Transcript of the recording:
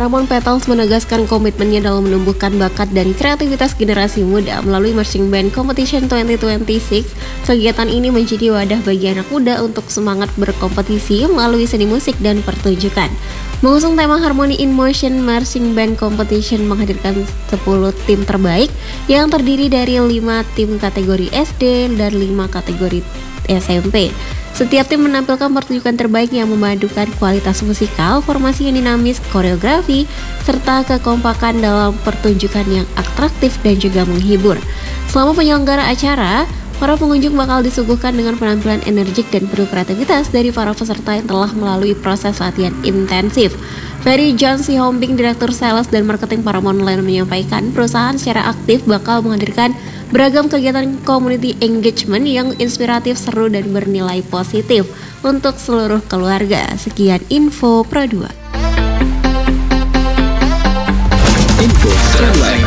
Paramount Petals menegaskan komitmennya dalam menumbuhkan bakat dan kreativitas generasi muda melalui Marching Band Competition 2026. Kegiatan ini menjadi wadah bagi anak muda untuk semangat berkompetisi melalui seni musik dan pertunjukan. Mengusung tema Harmony in Motion, Marching Band Competition menghadirkan 10 tim terbaik yang terdiri dari 5 tim kategori SD dan 5 kategori SMP. Setiap tim menampilkan pertunjukan terbaik yang memadukan kualitas musikal, formasi yang dinamis, koreografi, serta kekompakan dalam pertunjukan yang atraktif dan juga menghibur. Selama penyelenggara acara, para pengunjung bakal disuguhkan dengan penampilan energik dan penuh kreativitas dari para peserta yang telah melalui proses latihan intensif. Ferry John Sihombing, Direktur Sales dan Marketing Paramount Land menyampaikan perusahaan secara aktif bakal menghadirkan beragam kegiatan community engagement yang inspiratif, seru, dan bernilai positif untuk seluruh keluarga. Sekian info Pro 2. Info Spotlight.